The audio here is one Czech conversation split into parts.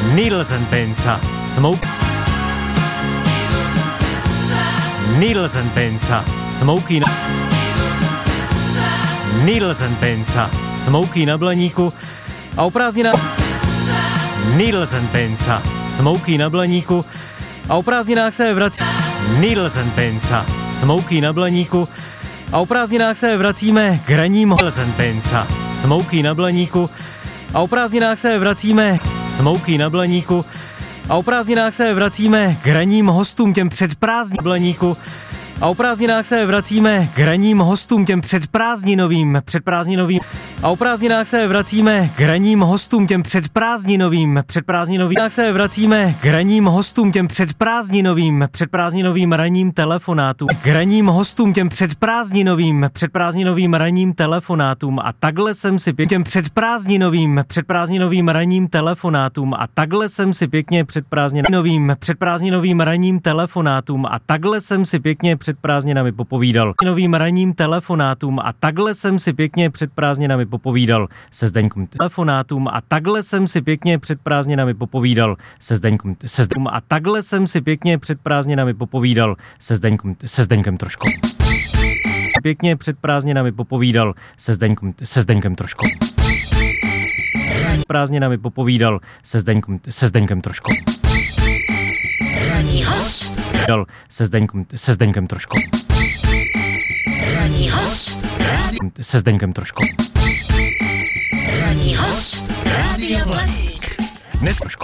Needles and pins a smoke. Needles and pins a smoky. Needles and pins a smoky na blaníku. A o prázdninách Needles and pins a smoky na blaníku. A o prázdninách se vrací Needles and pins a smoky na blaníku. A o prázdninách se vracíme k raním Needles and pins a smoky na blaníku. A o prázdninách se vracíme smoky na blaníku. A o prázdninách se vracíme k ranním hostům těm předprázdninovým blaníku. A o prázdninách se vracíme k ranním hostům těm předprázdninovým. A o prázdninách se vracíme k ranním hostům těm předprázdninovým. Se vracíme k ranním hostům těm předprázdninovým ranním telefonátům. K ranním hostům těm předprázdninovým ranním telefonátům. A takhle jsem si těm předprázdninovým ranním telefonátům. A takhle jsem si pěkně předprázdninovým ranním telefonátům. A takhle jsem si pěkně před prázdninami popovídal. Novým ranním telefonátům a takhle jsem si pěkně před prázdninami popovídal se Zdeňkem telefonátům a takhle jsem si pěkně před prázdninami popovídal se Zdeňkem a takhle jsem si pěkně před prázdninami popovídal se Zdeňkem trošku. Pěkně před prázdninami popovídal se Zdeňkem trošku. Prázdninami popovídal se Zdeňkem trošku. Ranní host. Se Zdeňkem trošku. Ranní host. Se Zdeňkem trošku. Ranní host. Rádia Blaník. Dnes trošku.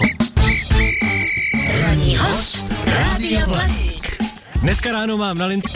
Ranní host. Rádia Blaník. Dneska ráno mám na lince.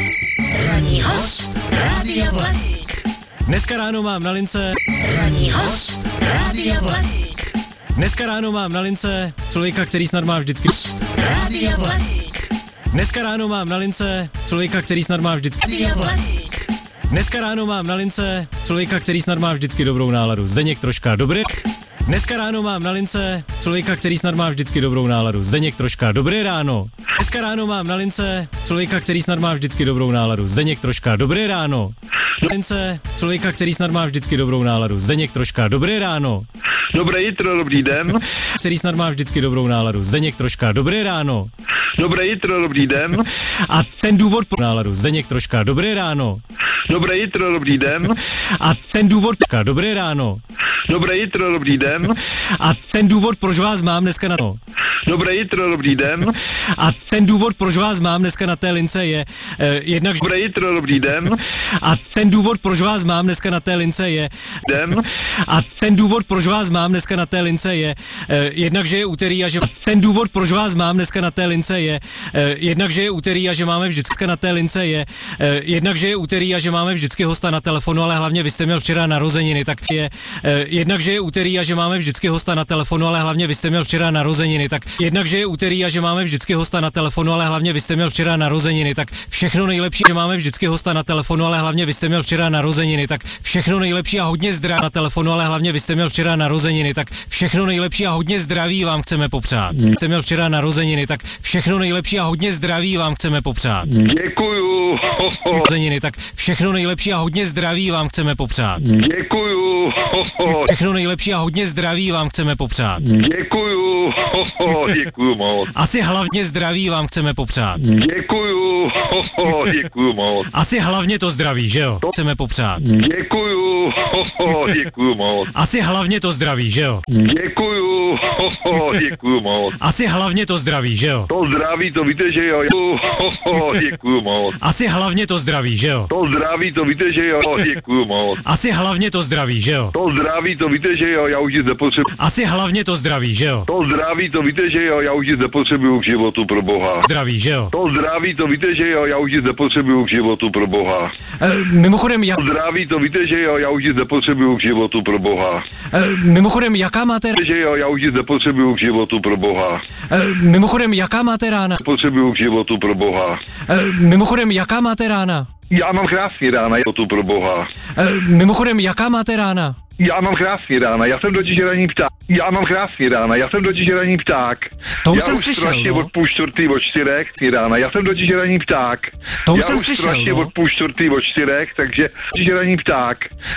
Ranní host. Rádia Blaník. Dneska ráno mám na lince. Ranní host. Rádia Blaník. Dneska ráno mám na lince člověka, který snad má vždycky. Rádia Blaník. Dneska ráno mám na lince člověka, který snad má vždycky. Rádia Blaník. Dneska ráno mám na lince člověka, který snad má vždycky dobrou náladu. Zdeněk Troška, dobrý. Dneska ráno mám na lince člověka, který snad má vždycky dobrou náladu. Zdeněk Troška, dobré ráno. Dneska ráno mám na lince člověka, který snad má vždycky dobrou náladu. Zdeněk Troška, dobré ráno. Na lince člověka, který snad má vždycky dobrou náladu. Zdeněk Troška, dobré ráno. Dobré jitro, dobrý den. Který snad má vždycky dobrou náladu. Zdeněk Troška, dobré ráno. Dobré jitro, dobrý den. A ten důvod pro náladu. Zdeněk Troška, dobré ráno. Dobré jitro, dobrý den. A ten důvod, dobré ráno. Dobré jitro, dobrý den. A ten důvod, proč vás mám dneska na to. Dobré jitro, dobrý den. A ten důvod, proč vás mám dneska na té lince je jednak... Dobré jitro, dobrý den. A ten důvod, proč vás mám dneska na té lince je... Den. A ten důvod, proč vás mám dneska na té lince je jednak, že je úterý a že... Ten důvod, proč vás mám dneska na té lince je jednak, že je úterý a že máme vždycky na té lince je jednak, že je úterý a že máme vždycky hosta na telefonu, ale hlavně vy jste měl včera narozeniny, tak je jednak, že je úterý a že máme vždycky hosta na telefonu, ale hlavně vy jste měl včera narozeniny, tak jednak, že je úterý a že máme vždycky hosta na telefonu, ale hlavně vy jste měl včera narozeniny, tak všechno nejlepší, že máme vždycky hosta na telefonu, ale hlavně vy jste měl včera narozeniny, tak všechno nejlepší a hodně zdraví na telefonu, ale hlavně vy jste měl včera narozeniny, tak všechno nejlepší a hodně zdraví vám chceme popřát. Jste měl včera narozeniny, tak všechno nejlepší a hodně zdraví vám chceme popřát. Děkuju. Narozeniny, tak všechno nejlepší a hodně zdraví vám chceme popřát. Děkuju. Všechno nejlepší a hodně zdraví vám chceme popřát. Děkuju. Děkuju moc. Asi hlavně zdraví vám chceme popřát. Děkuju. Děkuju moc. Asi hlavně to zdraví, že jo? Chceme popřát. Děkuju. Děkuju moc. Asi hlavně to zdraví, že jo? Děkuju. Děkuju moc. Asi hlavně to zdraví, že jo? To zdraví, to víte, že jo. Děkuju moc. Asi hlavně to zdraví, že jo? To zdraví, to víte, že jo. Děkuju moc. Asi hlavně to zdraví, že jo? To zdraví, to víte, že jo. Já už nic nepotřebuji. Asi hlavně to zdraví, že jo? To zdraví, to víte, že jo. Já už nic nepotřebuju k životu, pro Boha. Zdraví, že jo? To zdraví, to víte, že jo. Já už nic nepotřebuju k životu, pro Boha. Mimochodem, To zdraví, to víte, že jo. Já už nic nepotřebuju k životu, pro Boha. mimochodem, jaká máte... Že jo, já už nic nepotřebuju k životu, pro Boha. Mimochodem, jaká máte rána? Potřebuju k životu, pro Boha. Mimochodem, jaká máte rána? Já mám krásný rána, životu, pro Boha. Mimochodem, jaká máte rána? Já mám krásný rána, já jsem totiž ranní pták. Já mám krásný rána, já jsem totiž ranní pták. To už já jsem už slyšel, strašně no. od 3:30, od 4 rána, já jsem totiž ranní pták. To už já jsem už slyšel, strašně no. od 3:30, od 4, takže totiž ranní pták.